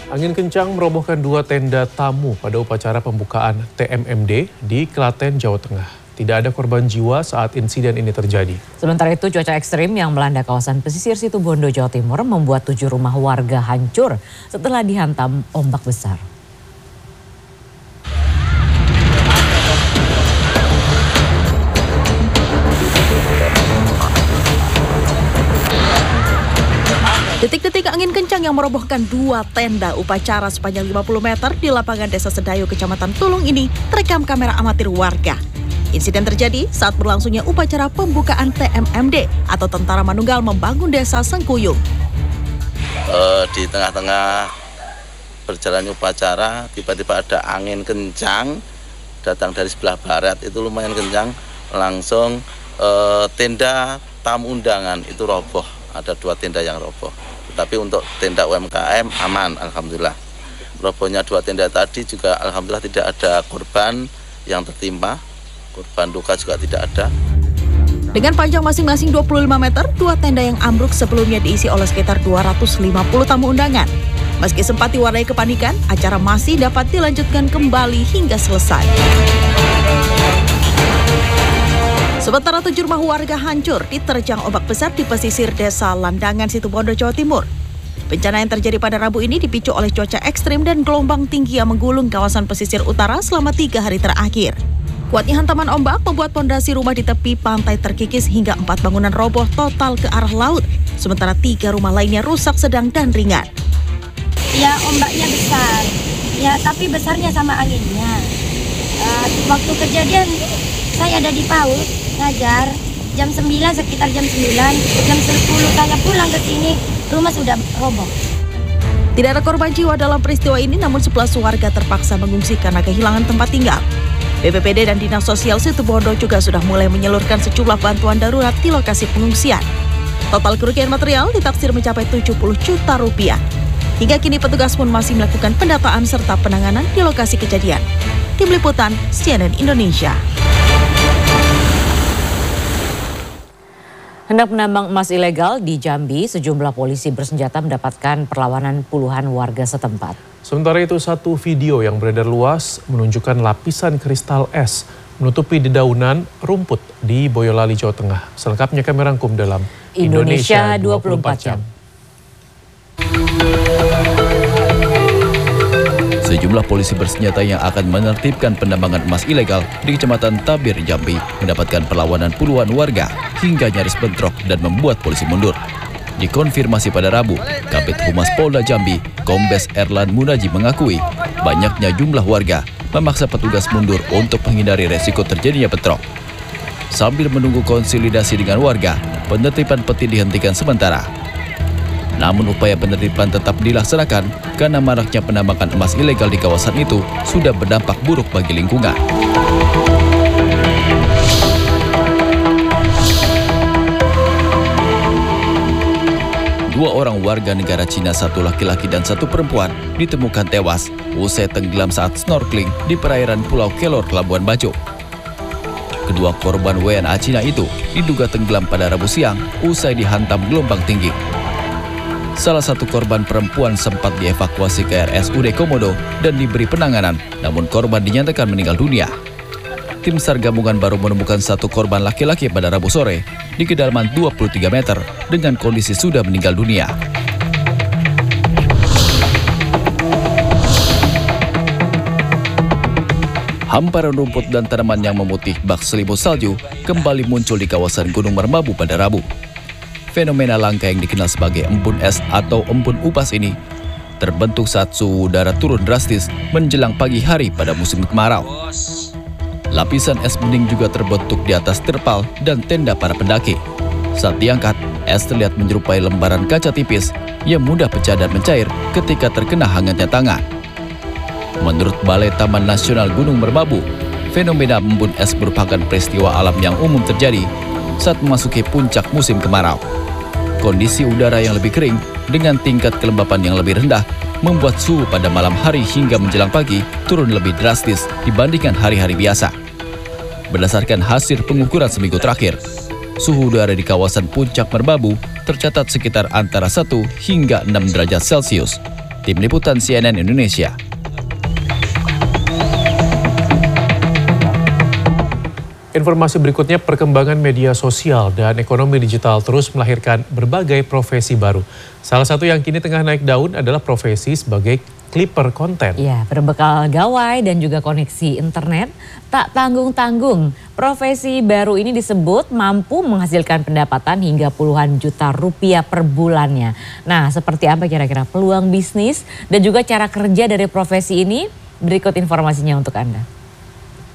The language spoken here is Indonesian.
Angin kencang merobohkan 2 tenda tamu pada upacara pembukaan TMMD di Klaten, Jawa Tengah. Tidak ada korban jiwa saat insiden ini terjadi. Sementara itu cuaca ekstrim yang melanda kawasan pesisir Situbondo, Jawa Timur membuat 7 rumah warga hancur setelah dihantam ombak besar. Detik-detik angin kencang yang merobohkan 2 tenda upacara sepanjang 50 meter di lapangan Desa Sedayo, Kecamatan Tulung ini terekam kamera amatir warga. Insiden terjadi saat berlangsungnya upacara pembukaan TMMD atau Tentara Manunggal Membangun Desa Sengkuyung. Di tengah-tengah berjalannya upacara, tiba-tiba ada angin kencang datang dari sebelah barat, itu lumayan kencang, langsung tenda tamu undangan itu roboh. Ada 2 tenda yang roboh, tapi untuk tenda UMKM aman, alhamdulillah. Robohnya 2 tenda tadi juga alhamdulillah tidak ada korban yang tertimpa, korban luka juga tidak ada. Dengan panjang masing-masing 25 meter, 2 tenda yang ambruk sebelumnya diisi oleh sekitar 250 tamu undangan. Meski sempat diwarnai kepanikan, acara masih dapat dilanjutkan kembali hingga selesai. Sementara 7 rumah warga hancur diterjang ombak besar di pesisir Desa Landangan, Situbondo, Jawa Timur. Bencana yang terjadi pada Rabu ini dipicu oleh cuaca ekstrim dan gelombang tinggi yang menggulung kawasan pesisir utara selama 3 hari terakhir. Kuatnya hantaman ombak membuat pondasi rumah di tepi pantai terkikis hingga 4 bangunan roboh total ke arah laut. Sementara 3 rumah lainnya rusak sedang dan ringan. Ya, ombaknya besar. Ya, tapi besarnya sama anginnya. Waktu kejadian saya ada di PAUD ngajar jam 9, sekitar jam 9, jam 10 saya pulang ke sini, rumah sudah roboh. Tidak ada korban jiwa dalam peristiwa ini, namun 11 warga terpaksa mengungsi karena kehilangan tempat tinggal. BPBD dan Dinas Sosial Situbondo juga sudah mulai menyalurkan sejumlah bantuan darurat di lokasi pengungsian. Total kerugian material ditaksir mencapai 70 juta rupiah. Hingga kini petugas pun masih melakukan pendataan serta penanganan di lokasi kejadian. Tim Liputan CNN Indonesia. Hendak menambang emas ilegal di Jambi, sejumlah polisi bersenjata mendapatkan perlawanan puluhan warga setempat. Sementara itu, satu video yang beredar luas menunjukkan lapisan kristal es menutupi dedaunan rumput di Boyolali, Jawa Tengah. Selengkapnya kami rangkum dalam Indonesia 24 Jam. Sejumlah polisi bersenjata yang akan menertibkan penambangan emas ilegal di Kecamatan Tabir, Jambi mendapatkan perlawanan puluhan warga hingga nyaris bentrok dan membuat polisi mundur. Dikonfirmasi pada Rabu, Kabid Humas Polda Jambi, Kombes Erlan Munaji mengakui banyaknya jumlah warga memaksa petugas mundur untuk menghindari resiko terjadinya bentrok. Sambil menunggu konsolidasi dengan warga, penertiban peti dihentikan sementara. Namun upaya penertiban tetap dilaksanakan karena maraknya penambangan emas ilegal di kawasan itu sudah berdampak buruk bagi lingkungan. Dua orang warga negara Cina, 1 laki-laki dan 1 perempuan, ditemukan tewas usai tenggelam saat snorkeling di perairan Pulau Kelor, Labuan Bajo. Kedua korban WNA Cina itu diduga tenggelam pada Rabu siang usai dihantam gelombang tinggi. Salah satu korban perempuan sempat dievakuasi ke RSUD Komodo dan diberi penanganan, namun korban dinyatakan meninggal dunia. Tim SAR gabungan baru menemukan 1 korban laki-laki pada Rabu sore di kedalaman 23 meter dengan kondisi sudah meninggal dunia. Hamparan rumput dan tanaman yang memutih bak selimut salju kembali muncul di kawasan Gunung Merbabu pada Rabu. Fenomena langka yang dikenal sebagai embun es atau embun upas ini terbentuk saat suhu udara turun drastis menjelang pagi hari pada musim kemarau. Lapisan es bening juga terbentuk di atas terpal dan tenda para pendaki. Saat diangkat, es terlihat menyerupai lembaran kaca tipis yang mudah pecah dan mencair ketika terkena hangatnya tangan. Menurut Balai Taman Nasional Gunung Merbabu, fenomena embun es merupakan peristiwa alam yang umum terjadi saat memasuki puncak musim kemarau. Kondisi udara yang lebih kering dengan tingkat kelembapan yang lebih rendah membuat suhu pada malam hari hingga menjelang pagi turun lebih drastis dibandingkan hari-hari biasa. Berdasarkan hasil pengukuran seminggu terakhir, suhu udara di kawasan puncak Merbabu tercatat sekitar antara 1 hingga 6 derajat Celcius. Tim Liputan CNN Indonesia. Informasi berikutnya, perkembangan media sosial dan ekonomi digital terus melahirkan berbagai profesi baru. Salah satu yang kini tengah naik daun adalah profesi sebagai clipper konten. Ya, berbekal gawai dan juga koneksi internet, tak tanggung-tanggung. Profesi baru ini disebut mampu menghasilkan pendapatan hingga puluhan juta rupiah per bulannya. Nah, seperti apa kira-kira peluang bisnis dan juga cara kerja dari profesi ini? Berikut informasinya untuk Anda.